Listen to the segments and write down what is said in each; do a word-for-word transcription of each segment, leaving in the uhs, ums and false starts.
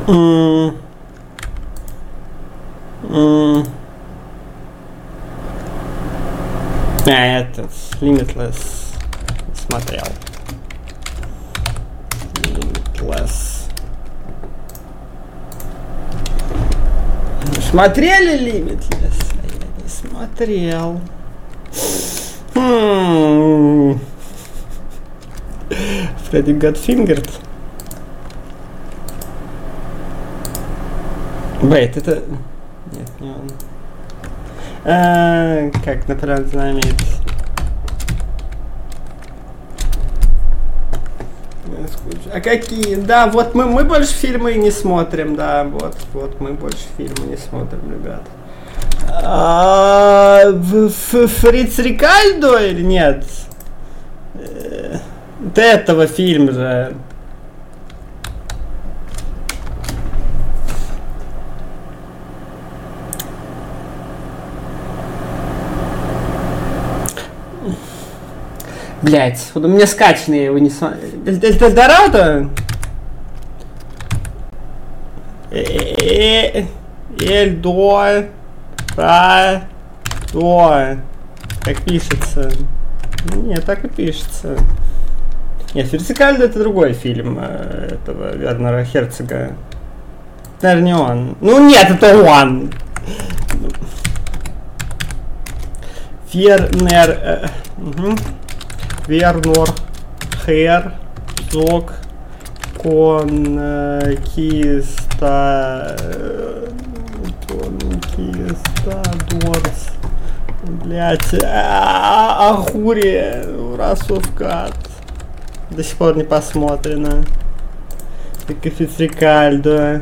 М, м. А, этот Limitless смотрел. Limitless. Смотрели Limitless? Я не смотрел. Хм. Фредди Готфингерт. Вейт, это... Нет, не он. А, как, например, знамет. А какие? Да, вот мы, мы больше фильмы не смотрим, да, вот, вот мы больше фильмы не смотрим, ребят. А, Фриц Рикальдо или нет? До этого фильм же. Блять, вот у меня скачанные его не смотрю. Эльдорадо? Эльдо. Ра. До. Как пишется? Нет, так и пишется. Нет, Ферзикальдо это другой фильм этого Вернера Херцога. Наверное, не он. Ну нет, это он. Вернер. Э, угу. Вернер Херцог Конкиста Конкистадорс. Блять, Ахури Расовкат. До сих пор не посмотрено. Как и Фицрикальдо.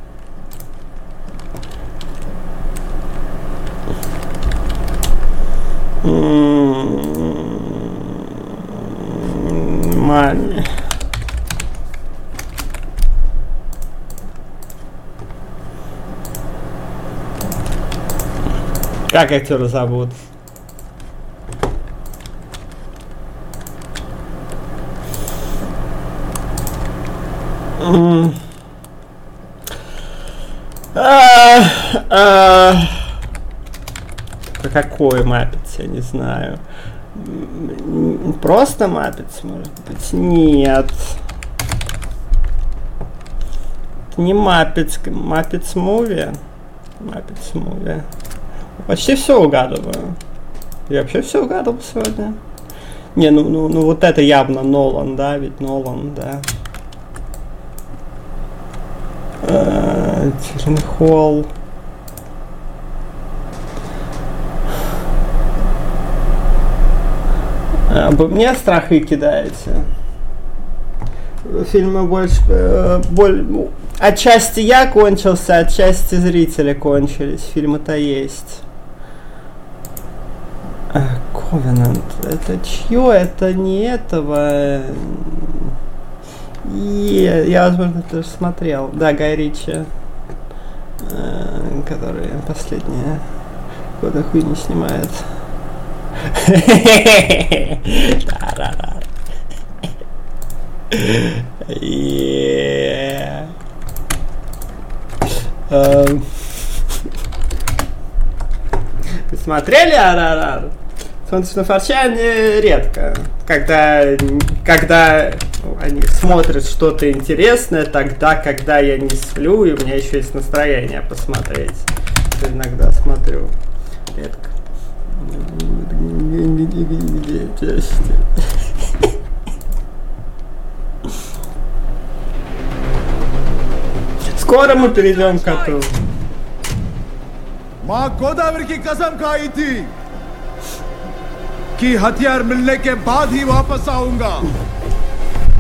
Маме. Как актера зовут? Mm. А, а, какой Маппетс, я не знаю. Просто Маппетс, может быть? Нет. Не Маппетс, Маппетс Муви. Маппетс Муви. Почти все угадываю. Я вообще все угадывал сегодня. Не, ну, ну, ну вот это явно Нолан, да, ведь Нолан, да. Тиренхолл. Мне страхи кидаете. Фильмы больше... Э, боль, отчасти я кончился, отчасти зрители кончились. Фильмы-то есть. Ковенант. Это чье? Это не этого... И я, возможно, тоже смотрел. Да, Гай Ричи. Э, который последние годы хуй не снимает. Вы смотрели Арарар? Солнце на Форчане редко. Когда, когда они смотрят что-то интересное, тогда, когда я не сплю, и у меня еще есть настроение посмотреть. Иногда смотрю. Редко. Скоро мы перейдем к коту. माँ गोदावरी की कसम खाई थी कि हथियार मिलने के बाद ही वापस आऊंगा।